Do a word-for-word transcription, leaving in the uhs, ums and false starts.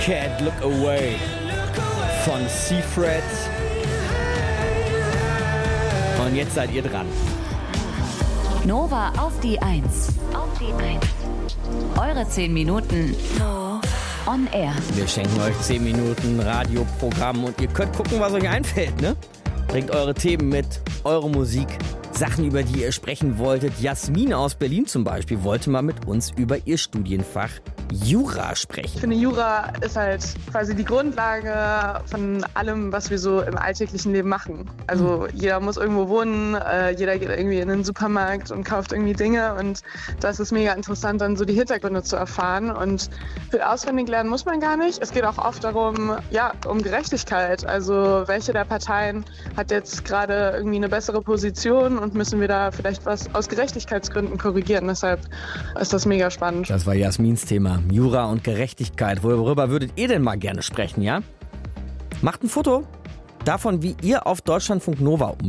Can't Look Away von Seafred. Und jetzt seid ihr dran. Nova auf die Eins. Auf die Eins. Eure zehn Minuten on air. Wir schenken euch zehn Minuten Radioprogramm und ihr könnt gucken, was euch einfällt, ne? Bringt eure Themen mit, eure Musik, Sachen, über die ihr sprechen wolltet. Jasmin aus Berlin zum Beispiel wollte mal mit uns über ihr Studienfach Jura sprechen. Ich finde, Jura ist halt quasi die Grundlage von allem, was wir so im alltäglichen Leben machen. Also jeder muss irgendwo wohnen, äh, jeder geht irgendwie in den Supermarkt und kauft irgendwie Dinge und das ist mega interessant, dann so die Hintergründe zu erfahren. Und viel auswendig lernen muss man gar nicht. Es geht auch oft darum, ja, um Gerechtigkeit. Also welche der Parteien hat jetzt gerade irgendwie eine bessere Position und müssen wir da vielleicht was aus Gerechtigkeitsgründen korrigieren. Deshalb ist das mega spannend. Das war Jasmins Thema. Jura und Gerechtigkeit. Worüber würdet ihr denn mal gerne sprechen, ja? Macht ein Foto davon, wie ihr auf Deutschlandfunk Nova